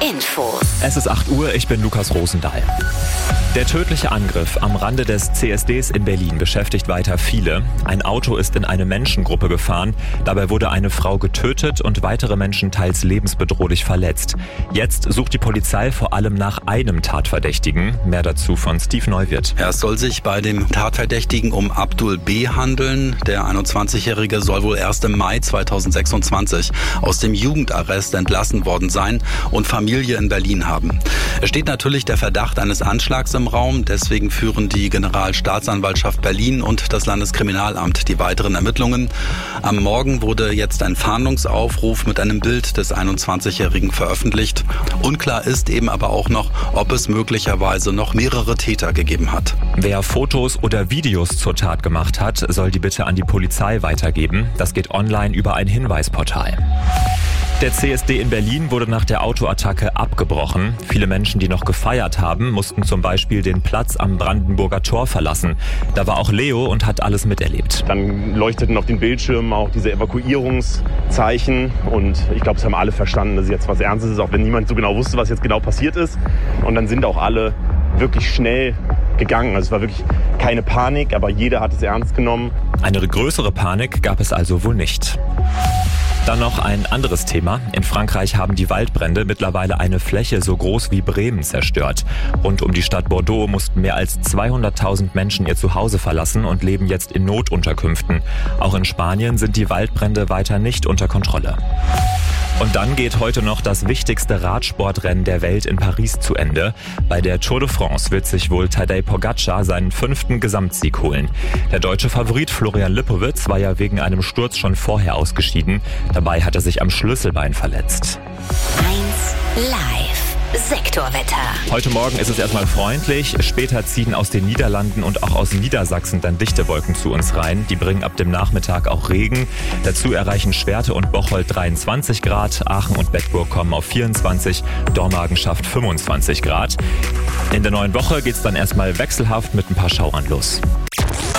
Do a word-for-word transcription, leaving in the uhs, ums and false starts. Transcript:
Infos. Es ist acht Uhr, ich bin Lukas Rosendahl. Der tödliche Angriff am Rande des C S Ds in Berlin beschäftigt weiter viele. Ein Auto ist in eine Menschengruppe gefahren. Dabei wurde eine Frau getötet und weitere Menschen teils lebensbedrohlich verletzt. Jetzt sucht die Polizei vor allem nach einem Tatverdächtigen. Mehr dazu von Steve Neuwirth. Ja, es soll sich bei dem Tatverdächtigen um Abdul B. handeln. Der einundzwanzigjährige soll wohl erst im Mai zweitausendsechsundzwanzig aus dem Jugendarrest entlassen worden sein und Familie in Berlin haben. Es steht natürlich der Verdacht eines Anschlags im Raum. Deswegen führen die Generalstaatsanwaltschaft Berlin und das Landeskriminalamt die weiteren Ermittlungen. Am Morgen wurde jetzt ein Fahndungsaufruf mit einem Bild des einundzwanzigjährigen veröffentlicht. Unklar ist eben aber auch noch, ob es möglicherweise noch mehrere Täter gegeben hat. Wer Fotos oder Videos zur Tat gemacht hat, soll die bitte an die Polizei weitergeben. Das geht online über ein Hinweisportal. Der C S D in Berlin wurde nach der Autoattacke abgebrochen. Viele Menschen, die noch gefeiert haben, mussten zum Beispiel den Platz am Brandenburger Tor verlassen. Da war auch Leo und hat alles miterlebt. Dann leuchteten auf den Bildschirmen auch diese Evakuierungszeichen und ich glaube, es haben alle verstanden, dass es jetzt was Ernstes ist, auch wenn niemand so genau wusste, was jetzt genau passiert ist. Und dann sind auch alle wirklich schnell gegangen. Also es war wirklich keine Panik, aber jeder hat es ernst genommen. Eine größere Panik gab es also wohl nicht. Dann noch ein anderes Thema. In Frankreich haben die Waldbrände mittlerweile eine Fläche so groß wie Bremen zerstört. Rund um die Stadt Bordeaux mussten mehr als zweihunderttausend Menschen ihr Zuhause verlassen und leben jetzt in Notunterkünften. Auch in Spanien sind die Waldbrände weiter nicht unter Kontrolle. Und dann geht heute noch das wichtigste Radsportrennen der Welt in Paris zu Ende. Bei der Tour de France wird sich wohl Tadej Pogačar seinen fünften Gesamtsieg holen. Der deutsche Favorit Florian Lippowitz war ja wegen einem Sturz schon vorher ausgeschieden. Dabei hat er sich am Schlüsselbein verletzt. eins live. Sektorwetter. Heute Morgen ist es erstmal freundlich. Später ziehen aus den Niederlanden und auch aus Niedersachsen dann dichte Wolken zu uns rein. Die bringen ab dem Nachmittag auch Regen. Dazu erreichen Schwerte und Bocholt dreiundzwanzig Grad. Aachen und Bedburg kommen auf vierundzwanzig. Dormagen schafft fünfundzwanzig Grad. In der neuen Woche geht's dann erstmal wechselhaft mit ein paar Schauern los.